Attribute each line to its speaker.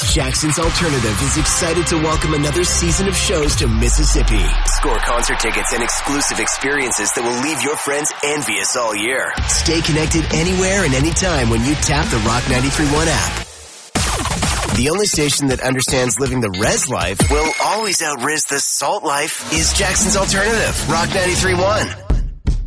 Speaker 1: Jackson's Alternative is excited to welcome another season of shows to Mississippi. Score concert tickets and exclusive experiences that will leave your friends envious all year. Stay connected anywhere and anytime when you tap the Rock 93.1 app. The only station that understands living the res life will always out-res the salt life is Jackson's Alternative, Rock 93.1.